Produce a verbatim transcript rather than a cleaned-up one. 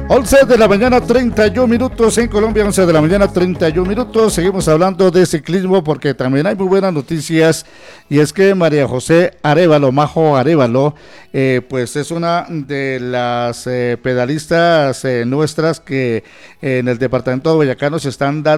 once de la mañana, treinta y un minutos en Colombia, once de la mañana, treinta y un minutos. Seguimos hablando de ciclismo porque también hay muy buenas noticias. Y es que María José Arévalo, Majo Arévalo, eh, pues es una de las eh, pedalistas eh, nuestras que eh, en el departamento de Boyacá nos están dando